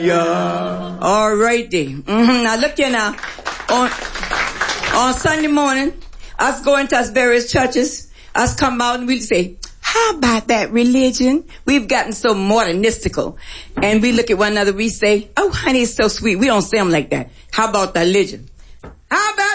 Yeah. All righty. Now look here now. On Sunday morning, us go into us various churches, us come out and we'll say, how about that religion? We've gotten so modernistical. And we look at one another, we say, oh honey, it's so sweet. We don't say them like that. How about the religion? How about